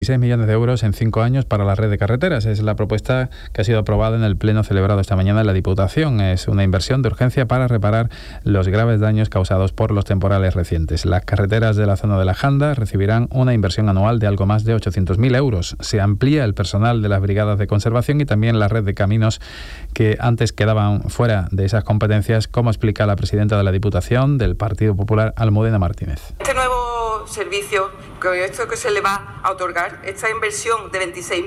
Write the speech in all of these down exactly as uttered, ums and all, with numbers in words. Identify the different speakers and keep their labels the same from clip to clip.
Speaker 1: seis millones de euros en cinco años para la red de carreteras. Es la propuesta que ha sido aprobada en el pleno celebrado esta mañana en la Diputación. Es una inversión de urgencia para reparar los graves daños causados por los temporales recientes. Las carreteras de la zona de la Janda recibirán una inversión anual de algo más de ochocientos mil euros. Se amplía el personal de las brigadas de conservación y también la red de caminos que antes quedaban fuera de esas competencias, como explica la presidenta de la Diputación del Partido Popular, Almudena Martínez.
Speaker 2: Este nuevo servicio, con esto que se le va a otorgar, esta inversión de veintiséis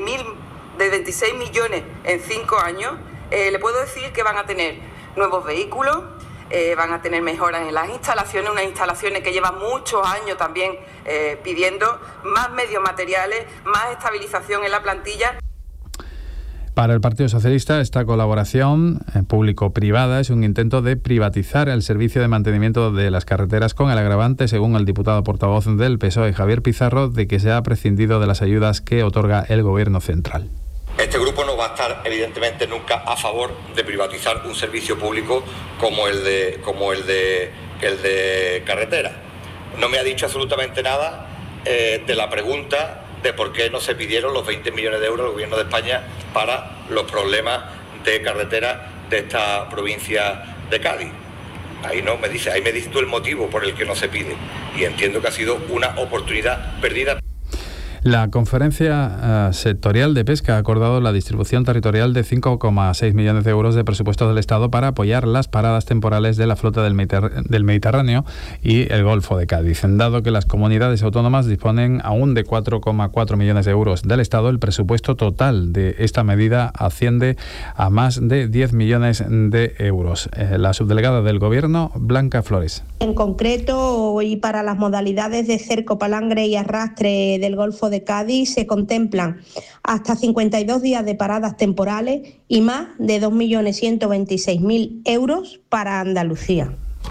Speaker 2: millones en cinco años, eh, le puedo decir que van a tener nuevos vehículos, eh, van a tener mejoras en las instalaciones, unas instalaciones que llevan muchos años también eh, pidiendo más medios materiales, más estabilización en la plantilla.
Speaker 1: Para el Partido Socialista, esta colaboración eh, público-privada es un intento de privatizar el servicio de mantenimiento de las carreteras, con el agravante, según el diputado portavoz del P S O E, Javier Pizarro, de que se ha prescindido de las ayudas que otorga el Gobierno central.
Speaker 3: Este grupo no va a estar, evidentemente, nunca a favor de privatizar un servicio público como el de, como el de, el de carretera. No me ha dicho absolutamente nada eh, de la pregunta de por qué no se pidieron los veinte millones de euros al Gobierno de España para los problemas de carretera de esta provincia de Cádiz. Ahí no me dice, ahí me dices tú el motivo por el que no se pide, y entiendo que ha sido una oportunidad perdida.
Speaker 1: La Conferencia uh, Sectorial de Pesca ha acordado la distribución territorial de cinco coma seis millones de euros de presupuesto del Estado para apoyar las paradas temporales de la flota del, Mediter- del Mediterráneo y el Golfo de Cádiz. Dado que las comunidades autónomas disponen aún de cuatro coma cuatro millones de euros del Estado, el presupuesto total de esta medida asciende a más de diez millones de euros. Eh, la subdelegada del Gobierno, Blanca Flores.
Speaker 4: En concreto, y para las modalidades de cerco, palangre y arrastre del Golfo de Cádiz, se contemplan hasta cincuenta y dos días de paradas temporales y más de dos millones ciento veintiséis mil euros para Andalucía.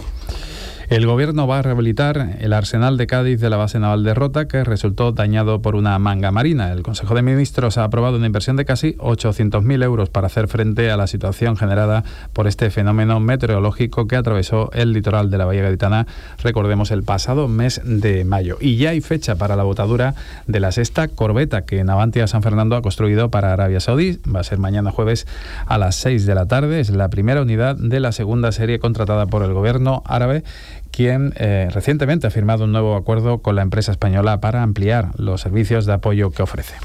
Speaker 1: El Gobierno va a rehabilitar el arsenal de Cádiz de la base naval de Rota, que resultó dañado por una manga marina. El Consejo de Ministros ha aprobado una inversión de casi ochocientos mil euros para hacer frente a la situación generada por este fenómeno meteorológico que atravesó el litoral de la Bahía Gaditana, recordemos, el pasado mes de mayo. Y ya hay fecha para la botadura de la sexta corbeta que Navantia San Fernando ha construido para Arabia Saudí. Va a ser mañana jueves a las seis de la tarde. Es la primera unidad de la segunda serie contratada por el Gobierno árabe, quien eh, recientemente ha firmado un nuevo acuerdo con la empresa española para ampliar los servicios de apoyo que ofrece.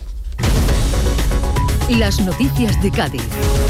Speaker 5: Las noticias de Cádiz.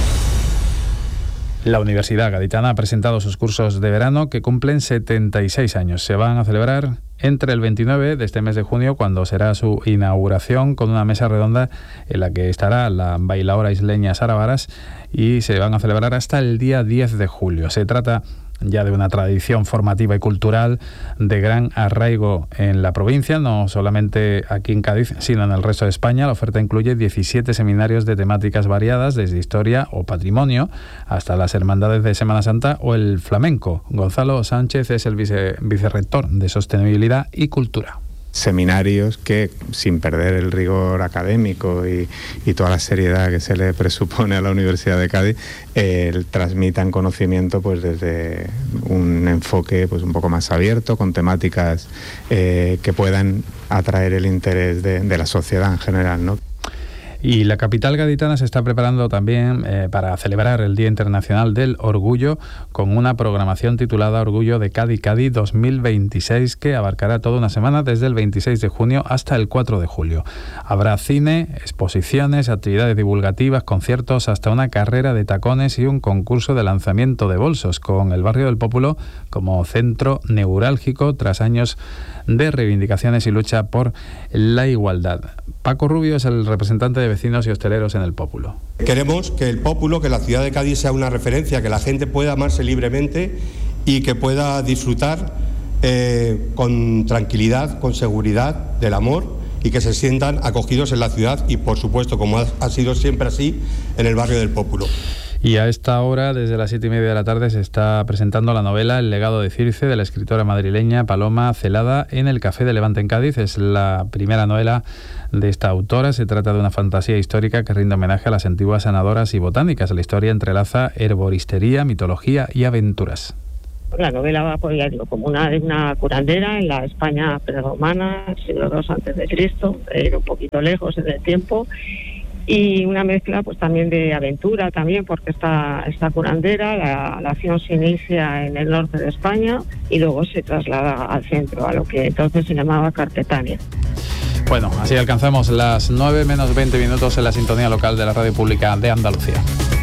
Speaker 1: La Universidad Gaditana ha presentado sus cursos de verano, que cumplen setenta y seis años. Se van a celebrar entre el veintinueve de este mes de junio, cuando será su inauguración, con una mesa redonda en la que estará la bailaora isleña Sara Varas, y se van a celebrar hasta el día diez de julio. Se trata ya de una tradición formativa y cultural de gran arraigo en la provincia, no solamente aquí en Cádiz, sino en el resto de España. La oferta incluye diecisiete seminarios de temáticas variadas, desde historia o patrimonio hasta las hermandades de Semana Santa o el flamenco. Gonzalo Sánchez es el vice, vicerrector de Sostenibilidad y Cultura.
Speaker 6: Seminarios que, sin perder el rigor académico y, y toda la seriedad que se le presupone a la Universidad de Cádiz, eh, transmitan conocimiento pues desde un enfoque pues un poco más abierto, con temáticas eh, que puedan atraer el interés de, de la sociedad en general, ¿no?
Speaker 1: Y la capital gaditana se está preparando también eh, para celebrar el Día Internacional del Orgullo, con una programación titulada Orgullo de Cádiz Cádiz dos mil veintiséis, que abarcará toda una semana desde el veintiséis de junio hasta el cuatro de julio. Habrá cine, exposiciones, actividades divulgativas, conciertos, hasta una carrera de tacones y un concurso de lanzamiento de bolsos, con el barrio del Pópulo como centro neurálgico tras años de reivindicaciones y lucha por la igualdad. Paco Rubio es el representante de vecinos y hosteleros en el Pópulo.
Speaker 7: Queremos que el Pópulo, que la ciudad de Cádiz sea una referencia, que la gente pueda amarse libremente y que pueda disfrutar eh, con tranquilidad, con seguridad del amor, y que se sientan acogidos en la ciudad y, por supuesto, como ha, ha sido siempre así, en el barrio del Pópulo.
Speaker 1: Y a esta hora, desde las siete y media de la tarde, se está presentando la novela El legado de Circe, de la escritora madrileña Paloma Celada, en el Café de Levante en Cádiz. Es la primera novela de esta autora. Se trata de una fantasía histórica que rinde homenaje a las antiguas sanadoras y botánicas. La historia entrelaza herboristería, mitología y aventuras.
Speaker 8: La novela va, pues ya digo, como una, una curandera en la España prerromana, siglo dos antes de Cristo, ir un poquito lejos en el tiempo, y una mezcla pues también de aventura también, porque esta, esta curandera, la, la acción se inicia en el norte de España y luego se traslada al centro, a lo que entonces se llamaba Carpetania.
Speaker 1: Bueno, así alcanzamos las nueve menos veinte minutos en la sintonía local de la Radio Pública de Andalucía.